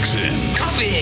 Jackson. Coffee.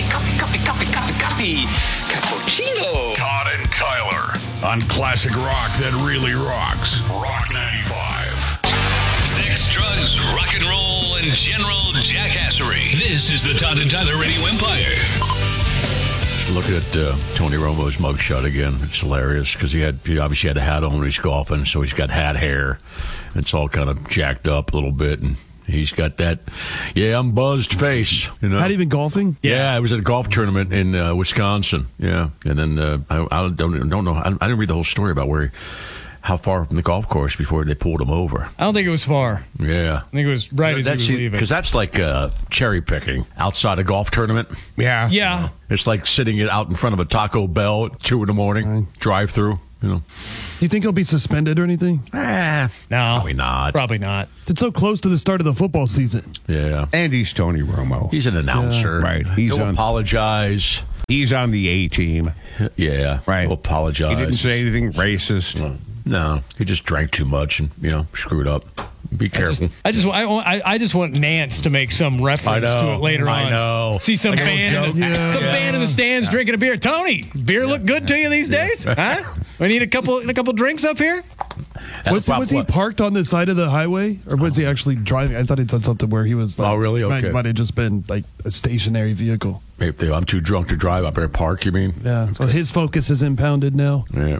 Cappuccino. Todd and Tyler on classic rock that really rocks. Rock 95. Sex, drugs, rock and roll, and general jackassery. This is the Todd and Tyler Radio Empire. Look at Tony Romo's mugshot again. It's hilarious because he obviously had a hat on when he's golfing, so he's got hat hair. It's all kind of jacked up a little bit, and he's got that, I'm buzzed face. You know? Had he been golfing? Yeah, it was at a golf tournament in Wisconsin. Yeah, and then I don't know. I didn't read the whole story about how far from the golf course before they pulled him over. I don't think it was far. Yeah. I think it was right as he was leaving. Because that's like cherry picking outside a golf tournament. Yeah. Yeah. You know, it's like sitting out in front of a Taco Bell at 2 a.m, drive through, you know. You think he'll be suspended or anything? No. Probably not. Probably not. It's so close to the start of the football season. Yeah. And he's Tony Romo. He's an announcer. Yeah. Right. He'll apologize. He's on the A team. Yeah. Right. He'll apologize. He didn't say anything racist. No. He just drank too much and, screwed up. Be careful. I just want Nance to make some reference to it later on. I know. See some fan in the stands drinking a beer. Tony, beer look good to you these days? Huh? We need a couple drinks up here. Was he parked on the side of the highway, or was he actually driving? I thought he'd said something where he was. Like, oh, really? Okay. Might have just been like a stationary vehicle. Maybe I'm too drunk to drive up at a park, you mean? Yeah. So his focus is impounded now. Yeah.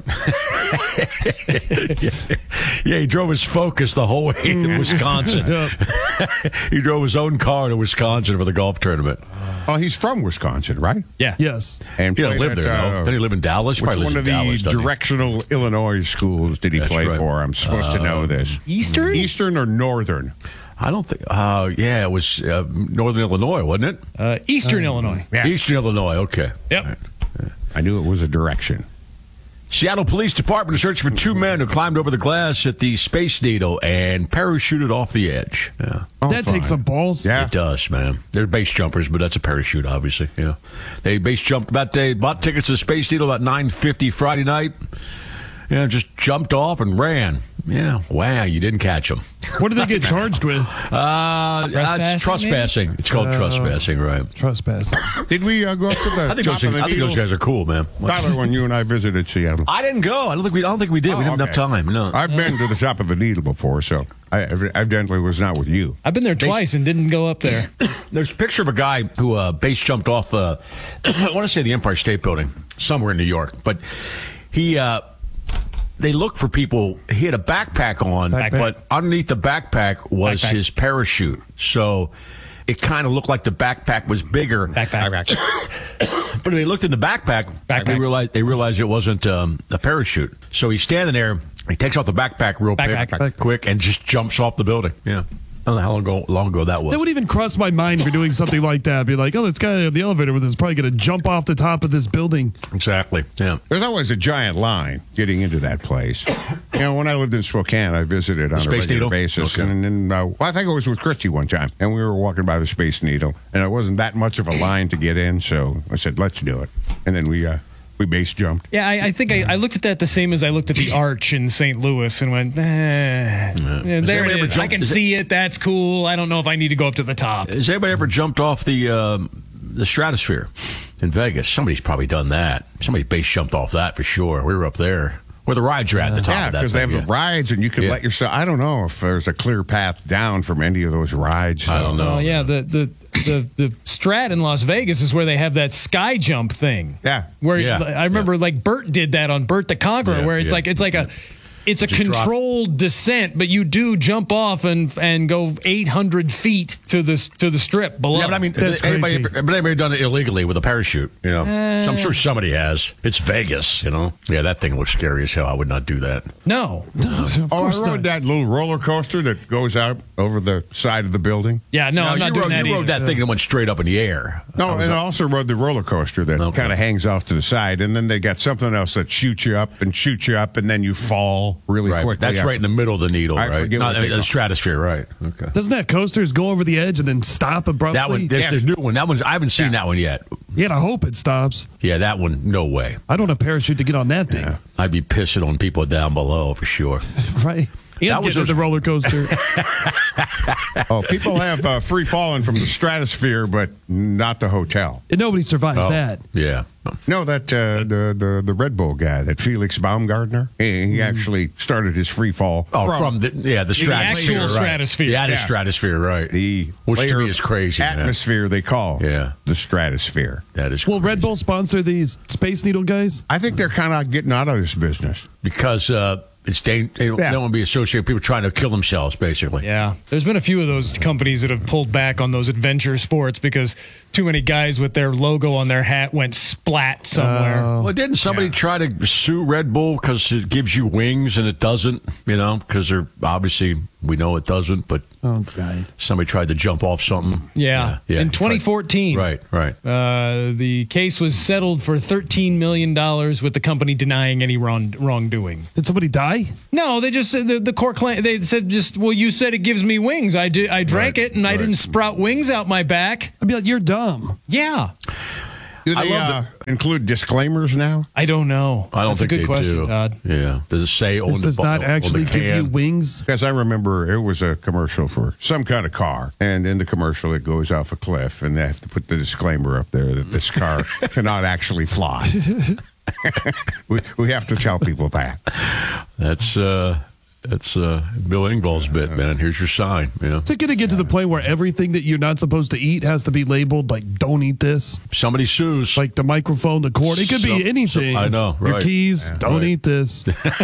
Yeah, he drove his Focus the whole way to Wisconsin. He drove his own car to Wisconsin for the golf tournament. Oh, he's from Wisconsin, right? Yeah. Yes. And he doesn't live there, though. Then he live in Dallas? Which one of the directional Illinois schools did he play for? I'm supposed to know this. Eastern or Northern? I don't think. It was Northern Illinois, wasn't it? Eastern Illinois. Yeah. Eastern Illinois. Okay. Yep. Right. I knew it was a direction. Seattle Police Department is searching for 2 men who climbed over the glass at the Space Needle and parachuted off the edge. Yeah. That takes some balls. Yeah. It does, man. They're base jumpers, but that's a parachute, obviously. Yeah. They base jumped they bought tickets to the Space Needle about 9:50 Friday night. Yeah, just jumped off and ran. Yeah, wow, you didn't catch them. What did they get charged with? It's trespassing. Maybe? It's called trespassing, right? Trespassing. Did we go up to the I think those guys are cool, man. Tyler, when you and I visited Seattle. I didn't go. I don't think we did. We didn't have enough time. No. I've been to the top of the Needle before, so I evidently was not with you. I've been there twice and didn't go up there. There's a picture of a guy who base jumped off, I want to say the Empire State Building, somewhere in New York. But they looked for people. He had a backpack on, but underneath the backpack was his parachute. So it kind of looked like the backpack was bigger. Backpack. But when they looked in the backpack. They realized it wasn't a parachute. So he's standing there. He takes off the backpack real quick and just jumps off the building. Yeah. I don't know how long ago that was. That would even cross my mind for doing something like that. Be like, this guy in the elevator with us is probably going to jump off the top of this building. Exactly. Yeah. There's always a giant line getting into that place. When I lived in Spokane, I visited on a regular basis. Okay. And then, I think I was with Christy one time, and we were walking by the Space Needle, and it wasn't that much of a line to get in, so I said, let's do it. And then we base jumped. Yeah, I think I looked at that the same as I looked at the Arch in St. Louis and went, there it is. I can see it. That's cool. I don't know if I need to go up to the top. Has anybody ever jumped off the Stratosphere in Vegas? Somebody's probably done that. Somebody base jumped off that for sure. We were up there. Where the rides are at the top of that. Yeah, because they have the rides, and you can let yourself. I don't know if there's a clear path down from any of those rides. I don't know. Yeah, the Strat in Las Vegas is where they have that sky jump thing. Yeah, I remember like Bert did that on Bert the Conqueror, where it's a controlled descent, but you do jump off and go 800 feet to the strip below. Yeah, but I mean, anybody done it illegally with a parachute? So I'm sure somebody has. It's Vegas, Yeah, that thing looks scary as hell. I would not do that. No. I rode that little roller coaster that goes out over the side of the building. Yeah, no, I'm not doing that. You rode that thing and went straight up in the air. No, and I also rode the roller coaster that kind of hangs off to the side, and then they got something else that shoots you up, and then you fall really quickly. That's right in the middle of the Needle, I right? forget Not what the Stratosphere, right? Okay. Doesn't that coasters go over the edge and then stop abruptly? That one, there's a new one. That one's I haven't seen that one yet. You gotta hope it stops. Yeah, that one, no way. I don't have a parachute to get on that thing. I'd be pissing on people down below for sure. Right. And get in the roller coaster. Oh, people have free falling from the stratosphere, but not the hotel. And nobody survives that. Yeah. No, that the Red Bull guy, that Felix Baumgartner, he actually started his free fall. Oh, from the stratosphere. actual right. stratosphere. The Yeah. stratosphere, right. Which to layer me is crazy. man. atmosphere they call the stratosphere. That is Will crazy. Red Bull sponsor these Space Needle guys? I think they're kind of getting out of this business. Because it's they don't want to be associated with people trying to kill themselves, basically. Yeah, there's been a few of those companies that have pulled back on those adventure sports because too many guys with their logo on their hat went splat somewhere. Well, didn't somebody try to sue Red Bull because it gives you wings and it doesn't? Because they're obviously, we know it doesn't, but somebody tried to jump off something. Yeah. In 2014. Right. The case was settled for $13 million with the company denying any wrongdoing. Did somebody die? No, they just said the court claim. They said you said it gives me wings. I drank it and I didn't sprout wings out my back. I'd be like, you're dumb. Yeah. Do they include disclaimers now? I don't know. I don't That's think a good they question, do. Todd. Yeah. Does it say on This the does not actually give you wings. Because I remember it was a commercial for some kind of car, and in the commercial it goes off a cliff, and they have to put the disclaimer up there that this car cannot actually fly. we have to tell people that. That's Bill Engvall's bit, man. Here's your sign. Is it going to get to the point where everything that you're not supposed to eat has to be labeled like "Don't eat this"? Somebody sues. Like the microphone, the cord. It could be anything. I know. Right. Your keys. Don't eat this.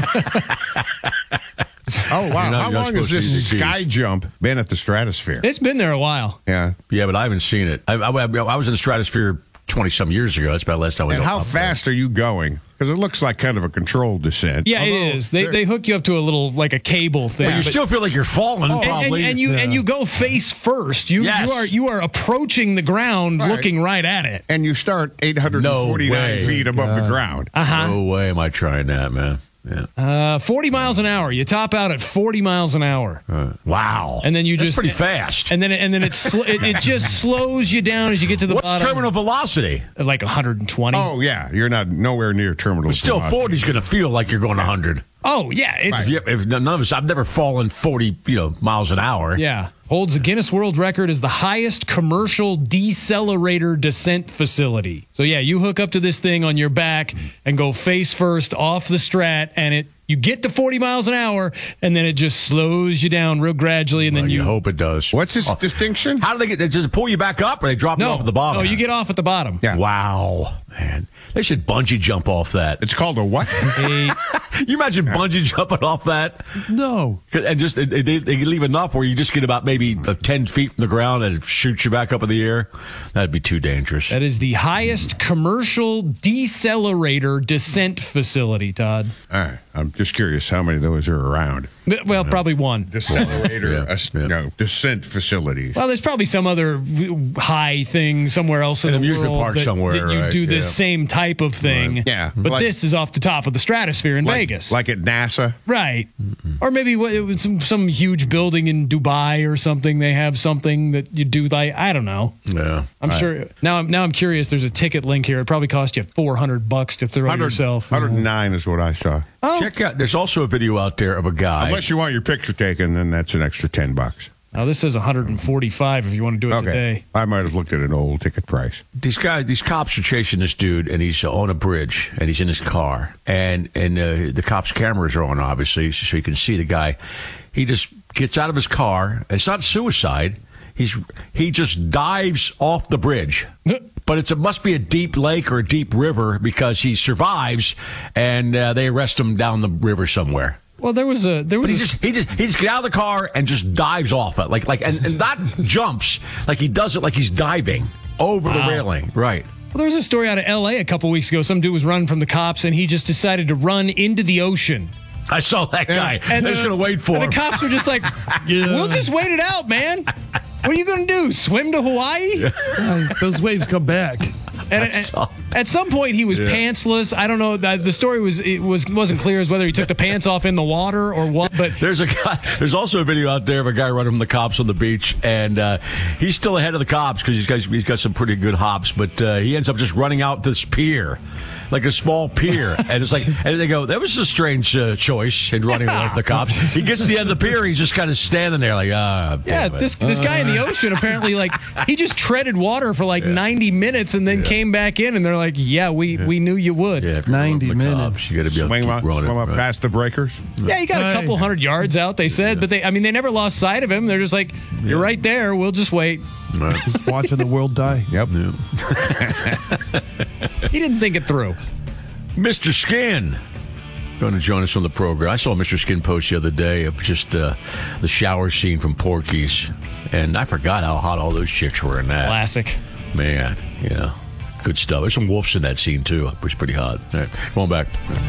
Oh, wow. You're not How long has supposed to eat this the keys. sky jump been at the stratosphere? It's been there a while. Yeah. Yeah, but I haven't seen it. I was in the stratosphere 20-some years ago. That's about the last time I And was how up fast are you going? Because it looks like kind of a controlled descent. Yeah, it is. They hook you up to a little, like a cable thing. But you still feel like you're falling, probably. And you go face first. You are approaching the ground, looking right at it. And you start 849 feet above the ground. No way am I trying that, man. Yeah. 40 miles an hour. You top out at 40 miles an hour. Wow. And then That's pretty fast. And then it just slows you down as you get to the bottom. What's terminal velocity? Like 120. Oh, yeah. You're not nowhere near terminal But still, velocity. 40's going to feel like you're going 100. Oh, yeah. It's None of us. I've never fallen 40, miles an hour. Yeah. Holds the Guinness World Record as the highest commercial decelerator descent facility. So, yeah, you hook up to this thing on your back and go face first off the strat, and you get to 40 miles an hour, and then it just slows you down real gradually, and then you hope it does. What's this distinction? How do they get? Does it pull you back up, or they drop you off at the bottom? No, you get off at the bottom. Yeah. Wow, man. They should bungee jump off that. It's called a what? You imagine bungee jumping off that? No. And just they leave enough where you just get about maybe 10 feet from the ground and it shoots you back up in the air. That'd be too dangerous. That is the highest commercial decelerator descent facility, Todd. All right. I'm just curious how many of those are around. Well, probably one. Decelerator, descent facilities. Well, there's probably some other high thing somewhere else in An the amusement world park that somewhere, you right, do this yeah. same type of thing. Right. Yeah. But Like- this is off the top of the stratosphere in Vegas. Like at NASA. Right. Or maybe it was some huge building in Dubai or something. They have something that you do like, I don't know. Yeah. I'm sure. Now I'm curious. There's a ticket link here. It probably cost you $400 to throw yourself. 109 is what I saw. Check out. There's also a video out there of a guy. Unless you want your picture taken, then that's an extra $10. Now this says 145 if you want to do it today. I might have looked at an old ticket price. These cops are chasing this dude, and he's on a bridge, and he's in his car, and the cops' cameras are on, obviously, so you can see the guy. He just gets out of his car. It's not suicide. He just dives off the bridge. But it must be a deep lake or a deep river because he survives, and they arrest him down the river somewhere. Well, he just get out of the car and just dives off it, and not jumps, like he does it like he's diving over the railing, right? Well, there was a story out of L.A. a couple weeks ago. Some dude was running from the cops, and he just decided to run into the ocean. I saw that guy. And they're just going to wait for him. And the cops were just like, we'll just wait it out, man. What are you going to do? Swim to Hawaii? Those waves come back. And at some point, he was pantsless. I don't know. The story wasn't clear as whether he took the pants off in the water or what. But there's also a video out there of a guy running from the cops on the beach, and he's still ahead of the cops because he's got some pretty good hops. But he ends up just running out this pier, like a small pier, and it's like, and they go, that was a strange choice in running away from the cops. He gets to the end of the pier, he's just kind of standing there, like, this guy in the ocean apparently, like, he just treaded water for like 90 minutes and then came back in, and they're like, we knew you would. Yeah, 90 minutes. Cops, you got to be swing able to keep running, up past the breakers. Yeah, he got a couple hundred yards out, they said, but they never lost sight of him. They're just like, you're right there. We'll just wait. Just watching the world die. Yep. He didn't think it through. Mr. Skin going to join us on the program. I saw Mr. Skin post the other day of just the shower scene from Porky's, and I forgot how hot all those chicks were in that. Classic. Man, yeah. Good stuff. There's some wolves in that scene, too. It was pretty hot. All right, going back.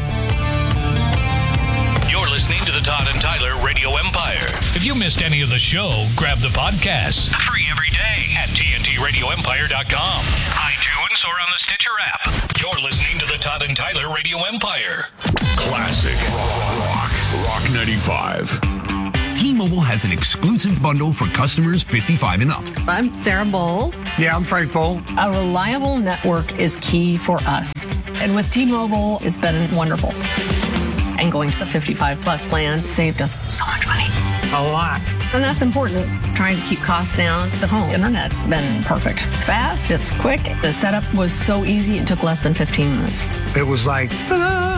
You're listening to the Todd and Tyler Radio Empire. If you missed any of the show, grab the podcast. Free every day at TNTRadioEmpire.com, iTunes, or on the Stitcher app. You're listening to the Todd and Tyler Radio Empire. Classic Rock 95. T-Mobile has an exclusive bundle for customers 55 and up. I'm Sarah Bowl. Yeah, I'm Frank Bowl. A reliable network is key for us. And with T-Mobile, it's been wonderful. And going to the 55 plus plan saved us so much money. A lot. And that's important. Trying to keep costs down. The home internet's been perfect. It's fast, it's quick. The setup was so easy, it took less than 15 minutes. It was like, ta-da!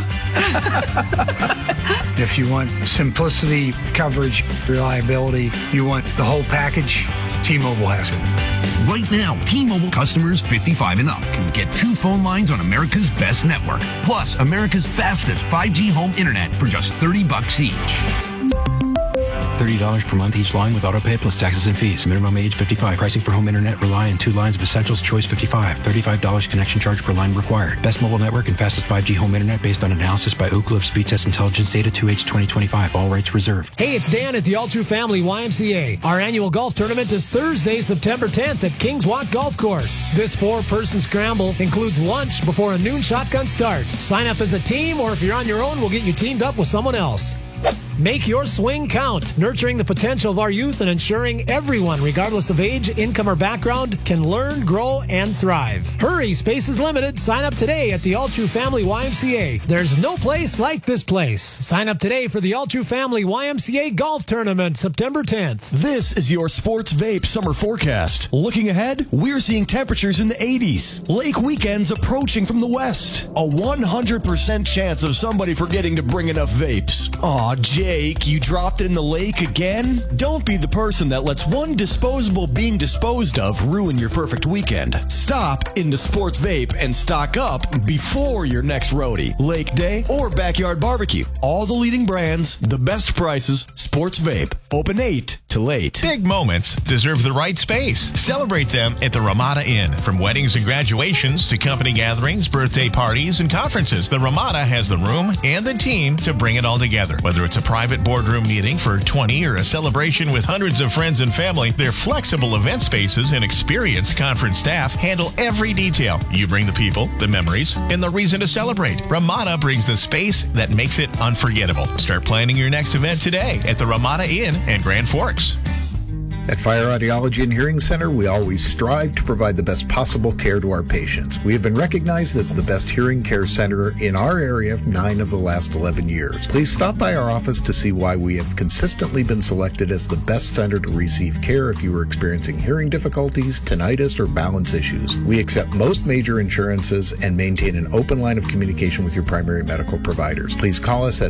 If you want simplicity, coverage, reliability, you want the whole package, T-Mobile has it. Right now, T-Mobile customers 55 and up can get 2 phone lines on America's best network, plus America's fastest 5G home internet for just $30 each. $30 per month each line with autopay plus taxes and fees. Minimum age 55. Pricing for home internet rely on 2 lines of essentials. Choice 55. $35 connection charge per line required. Best mobile network and fastest 5G home internet based on analysis by Ookla of Speed Test Intelligence Data 2H 2025. All rights reserved. Hey, it's Dan at the All True Family YMCA. Our annual golf tournament is Thursday, September 10th at Kings Walk Golf Course. This 4-person scramble includes lunch before a noon shotgun start. Sign up as a team, or if you're on your own, we'll get you teamed up with someone else. Make your swing count, nurturing the potential of our youth and ensuring everyone, regardless of age, income, or background, can learn, grow, and thrive. Hurry, space is limited. Sign up today at the All True Family YMCA. There's no place like this place. Sign up today for the All True Family YMCA Golf Tournament, September 10th. This is your Sports Vape summer forecast. Looking ahead, we're seeing temperatures in the 80s. Lake weekends approaching from the west. A 100% chance of somebody forgetting to bring enough vapes. Aw, Jake, you dropped it in the lake again? Don't be the person that lets one disposable being disposed of ruin your perfect weekend. Stop into Sports Vape and stock up before your next roadie, lake day, or backyard barbecue. All the leading brands, the best prices, Sports Vape. Open 8 to late. Big moments deserve the right space. Celebrate them at the Ramada Inn. From weddings and graduations to company gatherings, birthday parties, and conferences, the Ramada has the room and the team to bring it all together. Whether it's a private boardroom meeting for 20 or a celebration with hundreds of friends and family, their flexible event spaces and experienced conference staff handle every detail. You bring the people, the memories, and the reason to celebrate. Ramada brings the space that makes it unforgettable. Start planning your next event today at the Ramada Inn in Grand Forks. At Fire Audiology and Hearing Center, we always strive to provide the best possible care to our patients. We have been recognized as the best hearing care center in our area 9 of the last 11 years. Please stop by our office to see why we have consistently been selected as the best center to receive care if you are experiencing hearing difficulties, tinnitus, or balance issues. We accept most major insurances and maintain an open line of communication with your primary medical providers. Please call us at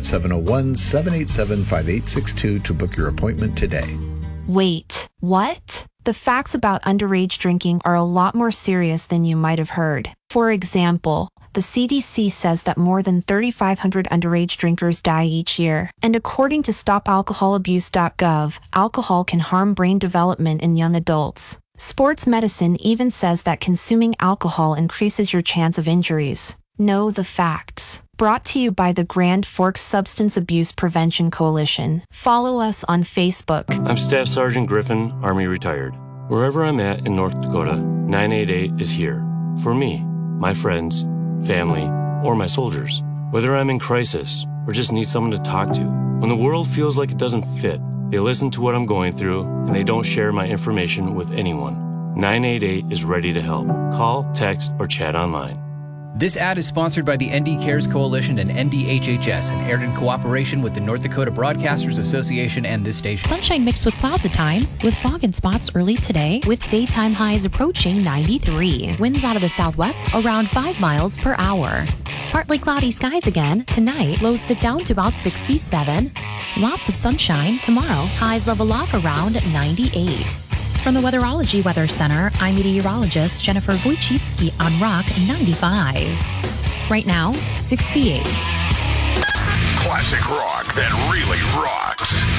701-787-5862 to book your appointment today. Wait, what? The facts about underage drinking are a lot more serious than you might have heard. For example, the CDC says that more than 3,500 underage drinkers die each year. And according to StopAlcoholAbuse.gov, alcohol can harm brain development in young adults. Sports medicine even says that consuming alcohol increases your chance of injuries. Know the facts. Brought to you by the Grand Forks Substance Abuse Prevention Coalition. Follow us on Facebook. I'm Staff Sergeant Griffin, Army retired. Wherever I'm at in North Dakota, 988 is here. For me. my friends, family, or my soldiers. Whether I'm in crisis or just need someone to talk to. When the world feels like it doesn't fit, they listen to what I'm going through and they don't share my information with anyone. 988 is ready to help. Call, text, or chat online. This ad is sponsored by the ND Cares Coalition and NDHHS and aired in cooperation with the North Dakota Broadcasters Association and this station. Sunshine mixed with clouds at times, with fog and spots early today, with daytime highs approaching 93. Winds out of the southwest around 5 miles per hour. Partly cloudy skies again. Tonight, lows dip down to about 67. Lots of sunshine. Tomorrow, highs level off around 98. From the Weatherology Weather Center, I'm meteorologist Jennifer Wojcicki on Rock 95. Right now, 68. Classic rock that really rocks.